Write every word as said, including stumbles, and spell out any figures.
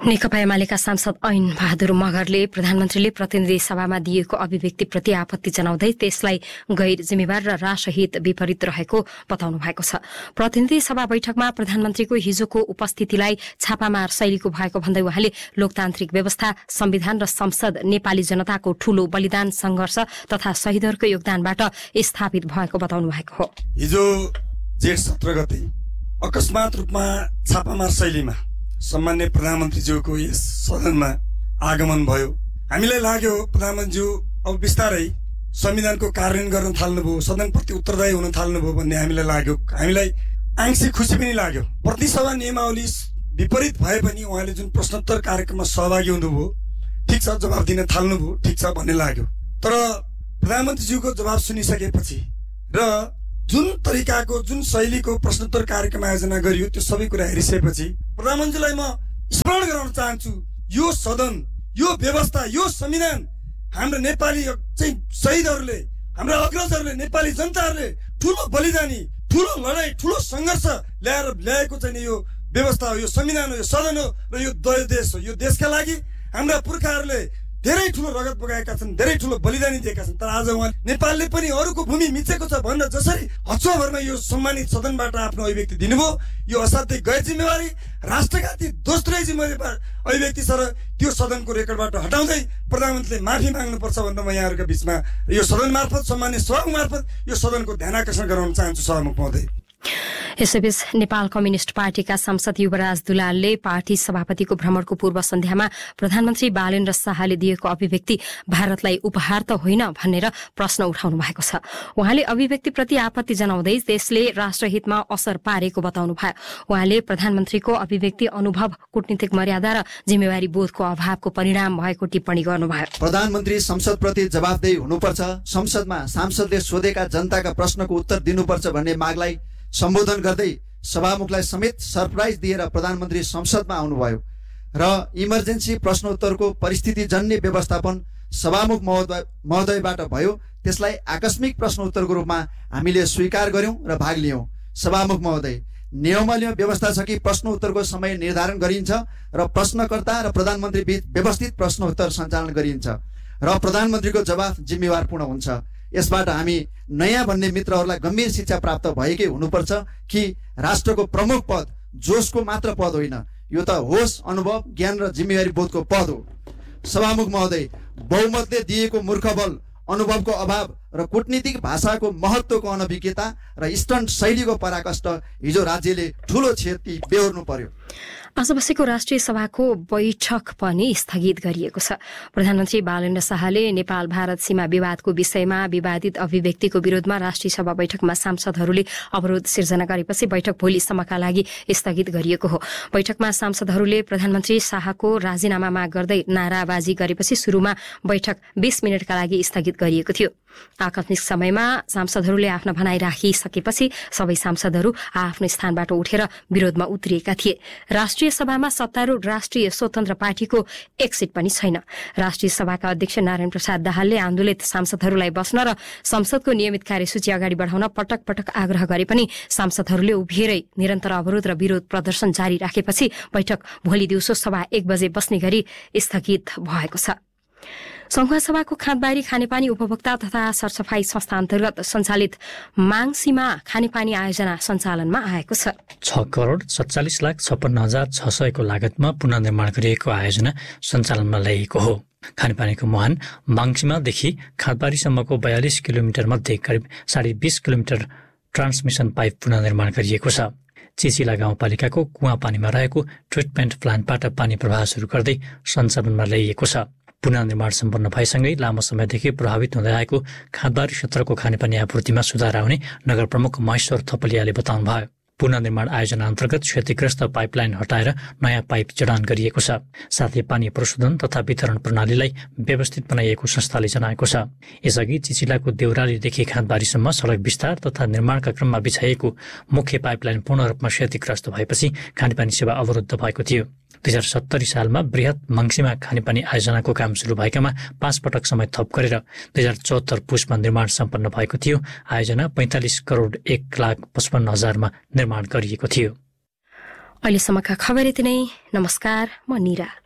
नेकपा एमालेका सांसद ऐन बहादुर मगरले प्रधानमन्त्रीले प्रतिनिधि सभामा दिएको अभिव्यक्तिप्रति आपत्ति जनाउँदै त्यसलाई गैर जिम्मेवार र राष्ट्रहित विपरीत रहेको बताउनु भएको छ। प्रतिनिधि सभा बैठकमा प्रधानमन्त्रीको हिजोको उपस्थितिलाई छापामार शैलीको भएको भन्दै उहाँले लोकतान्त्रिक व्यवस्था, संविधान र संसद नेपाली जनताको ठूलो बलिदान, संघर्ष तथा शहीदहरूको योगदानबाट स्थापित भएको बताउनु भएको हो। हिजो जेठ सत्र गते अकस्मात रूपमा छापामार शैलीमा सम्मान्य प्रधानमन्त्रीज्यूको यस सदनमा आगमन भयो। हामीलाई लाग्यो प्रधानमन्त्रीज्यू अब बिस्तारै संविधानको कार्यान्वयन गर्न थाल्नुभयो, सदनप्रति उत्तरदायी हुन थाल्नुभयो भन्ने हामीलाई लाग्यो। हामीलाई आंशिक खुसी पनि लाग्यो। प्रतिसभा नियमावली विपरीत भए पनि उहाँले जुन प्रश्नोत्तर कार्यक्रममा सहभागी हुनुभयो, ठिक छ, जवाब दिन थाल्नुभयो, ठिक छ भन्ने लाग्यो। तर प्रधानमन्त्रीज्यूको जवाब सुनिसकेपछि र जुन तरिकाको, जुन शैलीको प्रश्नोत्तर कार्यक्रम आयोजना गरियो, त्यो सबै कुरा हेरिसकेपछि प्रधानमन्त्रीलाई म स्मरण गराउन चाहन्छु, यो सदन, यो व्यवस्था, यो संविधान हाम्रो नेपाली चाहिँ शहीदहरूले, हाम्रा अग्रजहरूले, नेपाली जनताहरूले ठूलो बलिदानी, ठूलो लडाई, ठूलो संघर्ष ल्याएर ल्याएको चाहिँ यो व्यवस्था हो, यो संविधान हो, यो सदन हो र यो देश हो। यो देशका लागि हाम्रा पुर्खाहरूले धेरै ठूलो रगत बगाएका छन्, धेरै ठूलो बलिदानी दिएका छन्। तर आज उहाँ नेपालले पनि अरूको भूमि मिचेको छ भनेर जसरी हच्चोभरमा यो सम्मानित सदनबाट आफ्नो अभिव्यक्ति दिनुभयो, यो असाध्यै गैर जिम्मेवारी, राष्ट्रघाती दोस्रो जिम्मेवारी अभिव्यक्ति छ र त्यो सदनको रेकर्डबाट हटाउँदै प्रधानमन्त्रीले माफी माग्नुपर्छ भनेर म यहाँहरूका बीचमा यो सदन मार्फत, सम्मान्य सभामुख मार्फत यो सदनको ध्यान आकर्षण गराउन चाहन्छु सभामुख महोदय। यसैबीच नेपाल कम्युनिस्ट पार्टीका सांसद युवराज दुलालले पार्टी सभापतिको भ्रमणको पूर्व सन्ध्यामा प्रधानमन्त्री बालेन्द्र शाहले दिएको अभिव्यक्ति भारतलाई उपहार त होइन भनेर प्रश्न उठाउनु भएको छ। उहाँले अभिव्यक्तिप्रति आपत्ति जनाउँदै त्यसले राष्ट्रहितमा असर पारेको बताउनु भयो। उहाँले प्रधानमन्त्रीको अभिव्यक्ति अनुभव, कूटनीतिक मर्यादा र जिम्मेवारी बोधको अभावको परिणाम भएको टिप्पणी गर्नुभयो। प्रधानमन्त्री संसदप्रति जवाफदेही हुनुपर्छ, संसदमा सांसदले सोधेका जनताका प्रश्नको उत्तर दिनुपर्छ भन्ने मागलाई सम्बोधन गर्दै सभामुखलाई समेत सरप्राइज दिएर प्रधानमन्त्री संसदमा आउनुभयो र इमर्जेन्सी प्रश्नोत्तरको परिस्थितिजन्य व्यवस्थापन सभामुख महोदय महोदयबाट भयो। त्यसलाई आकस्मिक प्रश्नोत्तरको रूपमा हामीले स्वीकार गर्यौं र भाग लियौं। सभामुख महोदय, नियमलीय व्यवस्था छ कि प्रश्नोत्तरको समय निर्धारण गरिन्छ र प्रश्नकर्ता र प्रधानमन्त्री बीच व्यवस्थित प्रश्नोत्तर सञ्चालन गरिन्छ र प्रधानमन्त्रीको जवाफ जिम्मेवारपूर्ण हुन्छ। यसबाट हामी नयाँ भन्ने मित्रहरूलाई गम्भीर शिक्षा प्राप्त भएकै हुनुपर्छ कि राष्ट्रको प्रमुख पद जोशको मात्र पद होइन, यो त होस, अनुभव, ज्ञान र जिम्मेवारी बोधको पद हो। सभामुख महोदय, बहुमतले दिएको मूर्खबल, अनुभवको अभाव र कूटनीतिक भाषाको महत्त्वको अनभिज्ञता र स्टन्ट शैलीको पराकष्ट हिजो राज्यले ठूलो क्षति बेहोर्नु पर्यो। आज बसेको राष्ट्रिय सभाको बैठक पनि स्थगित गरिएको छ। प्रधानमन्त्री बालेन्द्र शाहले नेपाल भारत सीमा विवादको विषयमा विवादित अभिव्यक्तिको विरोधमा राष्ट्रिय सभा बैठकमा सांसदहरूले अवरोध सिर्जना गरेपछि बैठक भोलिसम्मका लागि स्थगित गरिएको हो। बैठकमा सांसदहरूले प्रधानमन्त्री शाहको राजीनामा माग गर्दै नाराबाजी गरेपछि सुरुमा बैठक बीस मिनटका लागि स्थगित गरिएको थियो। आकस्मिक समयमा सांसदहरूले आफ्ना भनाई राखिसकेपछि सबै सांसदहरू आफ्नो स्थानबाट उठेर विरोधमा उत्रिएका थिए। राष्ट्रिय सभामा सत्तारूढ राष्ट्रिय स्वतन्त्र पार्टीको एक सिट पनि छैन। राष्ट्रिय सभाका अध्यक्ष नारायण प्रसाद दाहालले आन्दोलित सांसदहरूलाई बस्न र संसदको नियमित कार्यसूची अगाडि बढाउन पटक पटक आग्रह गरे पनि सांसदहरूले उभिएरै निरन्तर अवरोध र विरोध प्रदर्शन जारी राखेपछि बैठक भोलि दिउँसो सभा एक बजे बस्ने गरी स्थगित भएको छ। संघुवा सभाको खाँदबारी खानेपानी उपभोक्ता तथा सरसफाई संस्था अन्तर्गत सञ्चालित माङसीमा खानेपानी आयोजना सञ्चालनमा आएको छ। छ करोड सत्तालिस लाख छप्पन्न हजार छ सयको लागतमा पुनर्निर्माण गरिएको आयोजना सञ्चालनमा ल्याइएको हो। खानेपानीको मुहान माङसीमादेखि खाँदबारीसम्मको बयालिस किलोमिटर मध्ये करिब साढे बिस किलोमिटर ट्रान्समिसन पाइप पुनर्निर्माण गरिएको छ। चिचिला गाउँपालिकाको कुवा पानीमा रहेको ट्रिटमेन्ट प्लान्टबाट पानी प्रवाह सुरु गर्दै सञ्चालनमा ल्याइएको छ। पुनर्निर्माण सम्पन्न भएसँगै लामो समयदेखि प्रभावित हुँदै आएको खाँदबारी क्षेत्रको खानेपानी आपूर्तिमा सुधार आउने नगर प्रमुख महेश्वर थपलियाले बताउनुभयो। पुनर्निर्माण आयोजना अन्तर्गत क्षतिग्रस्त पाइपलाइन हटाएर नयाँ पाइप जडान गरिएको छ। साथै पानी प्रशोधन तथा वितरण प्रणालीलाई व्यवस्थित बनाइएको संस्थाले जनाएको छ। यसअघि चिचिलाको देउरालीदेखि खाँदबारीसम्म सडक विस्तार तथा निर्माणका क्रममा बिछाइएको मुख्य पाइपलाइन पूर्ण रूपमा क्षतिग्रस्त भएपछि खानेपानी सेवा अवरुद्ध भएको थियो। दुई हजार सत्तरी सालमा बृहत मङ्सीमा खानेपानी आयोजनाको काम सुरु भएकामा पाँच पटक समय थप गरेर दुई हजार चौहत्तर पुसमा निर्माण सम्पन्न भएको थियो। आयोजना पैंतालिस करोड एक लाख पचपन्न हजारमा निर्माण गरिएको थियो। अहिलेसम्मका खबर यति नै। नमस्कार, म निरा।